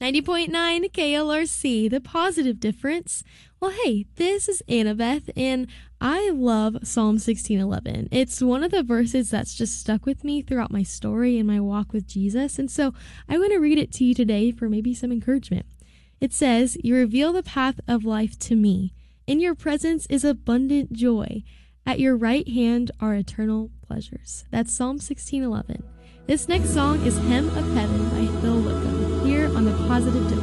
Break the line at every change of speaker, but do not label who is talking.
90.9 KLRC, The Positive Difference. Well, hey, this is Annabeth, and I love Psalm 16:11. It's one of the verses that's just stuck with me throughout my story and my walk with Jesus, and so I want to read it to you today for maybe some encouragement. It says, "You reveal the path of life to me. In your presence is abundant joy. At your right hand are eternal pleasures." That's Psalm 16:11. This next song is Hem of Heaven by Phil Wickham, here on The Positive Difference.